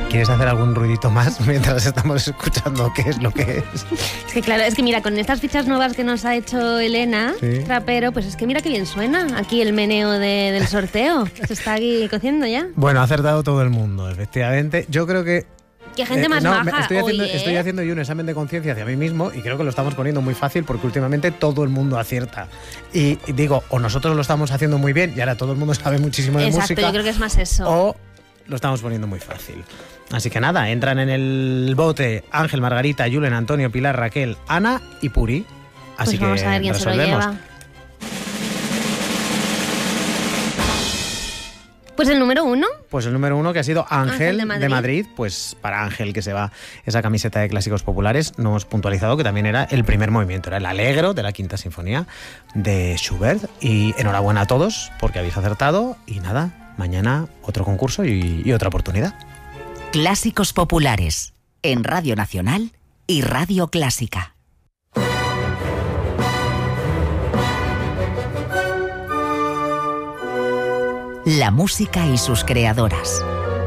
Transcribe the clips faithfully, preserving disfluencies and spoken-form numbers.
¿Quieres hacer algún ruidito más mientras estamos escuchando qué es lo que es? Es que claro, es que mira, con estas fichas nuevas que nos ha hecho Elena, ¿sí? Trapero, pues es que mira qué bien suena aquí el meneo de, del sorteo. Se está aquí cociendo ya. Bueno, ha acertado todo el mundo, efectivamente. Yo creo que... ¡Qué gente eh, más no, maja! Estoy haciendo, Oye. estoy haciendo yo un examen de conciencia hacia mí mismo y creo que lo estamos poniendo muy fácil porque últimamente todo el mundo acierta. Y, y digo, o nosotros lo estamos haciendo muy bien y ahora todo el mundo sabe muchísimo de Exacto, música. Yo creo que es más eso. O lo estamos poniendo muy fácil. Así que nada, entran en el bote Ángel, Margarita, Julen, Antonio, Pilar, Raquel, Ana y Puri. Así pues vamos que a ver quién resolvemos. Se lo lleva. Pues el número uno. Pues el número uno que ha sido Ángel, Ángel de, Madrid. de Madrid. Pues para Ángel que se va esa camiseta de clásicos populares, no hemos puntualizado que también era el primer movimiento, era el Allegro de la Quinta Sinfonía de Schubert. Y enhorabuena a todos porque habéis acertado y nada, mañana otro concurso y, y otra oportunidad. Clásicos populares en Radio Nacional y Radio Clásica. La música y sus creadoras.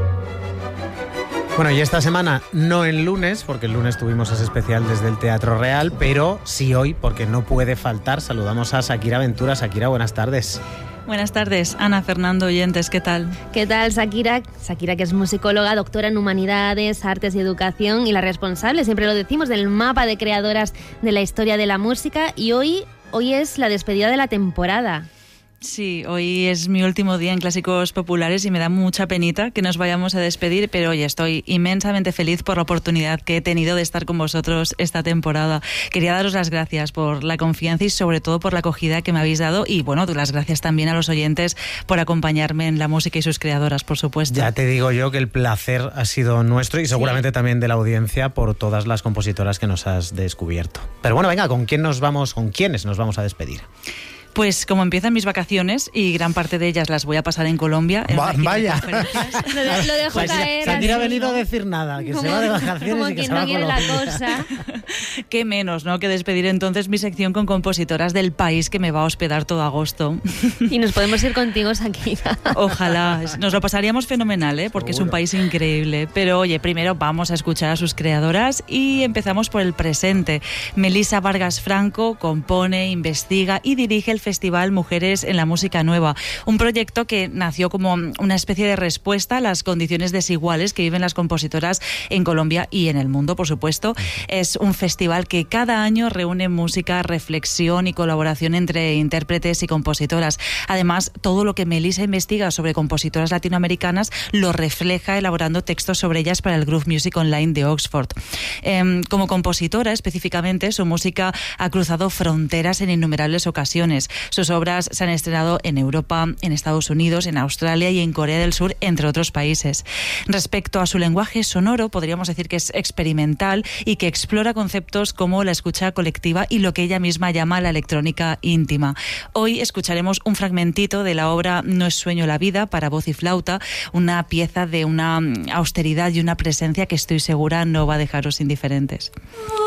Bueno, y esta semana no el lunes, porque el lunes tuvimos ese especial desde el Teatro Real, pero sí hoy, porque no puede faltar. Saludamos a Shakira Ventura. Shakira, buenas tardes. Buenas tardes, Ana, Fernando, oyentes, ¿qué tal? ¿Qué tal, Shakira? Shakira, que es musicóloga, doctora en Humanidades, Artes y Educación y la responsable, siempre lo decimos, del mapa de creadoras de la historia de la música. Y hoy, hoy es la despedida de la temporada. Sí, hoy es mi último día en Clásicos Populares y me da mucha penita que nos vayamos a despedir, pero hoy estoy inmensamente feliz por la oportunidad que he tenido de estar con vosotros esta temporada. Quería daros las gracias por la confianza y sobre todo por la acogida que me habéis dado y bueno, las gracias también a los oyentes por acompañarme en la música y sus creadoras, por supuesto. Ya te digo yo que el placer ha sido nuestro y seguramente sí. también de la audiencia por todas las compositoras que nos has descubierto. Pero bueno, venga, ¿con quién nos vamos, con quiénes nos vamos a despedir? Pues como empiezan mis vacaciones y gran parte de ellas las voy a pasar en Colombia. En Va, vaya. lo, de, lo dejo pues caer. Shakira ha venido a decir nada, que como, se va de vacaciones como y que quien se va no a quiere Colombia. la cosa. Qué menos, ¿no? Que despedir entonces mi sección con compositoras del país que me va a hospedar todo agosto. Y nos podemos ir contigo, Shakira. Ojalá. Nos lo pasaríamos fenomenal, ¿eh? Porque Seguro. Es un país increíble. Pero oye, primero vamos a escuchar a sus creadoras y empezamos por el presente. Melissa Vargas Franco compone, investiga y dirige el Festival Mujeres en la Música Nueva, un proyecto que nació como una especie de respuesta a las condiciones desiguales que viven las compositoras en Colombia y en el mundo, por supuesto. Es un festival que cada año reúne música, reflexión y colaboración entre intérpretes y compositoras. Además, todo lo que Melissa investiga sobre compositoras latinoamericanas lo refleja elaborando textos sobre ellas para el Groove Music Online de Oxford. Eh, como compositora, específicamente, su música ha cruzado fronteras en innumerables ocasiones. Sus obras se han estrenado en Europa, en Estados Unidos, en Australia y en Corea del Sur, entre otros países. Respecto a su lenguaje sonoro, podríamos decir que es experimental y que explora conceptos como la escucha colectiva y lo que ella misma llama la electrónica íntima. Hoy escucharemos un fragmentito de la obra No es sueño la vida para voz y flauta, una pieza de una austeridad y una presencia que estoy segura no va a dejaros indiferentes.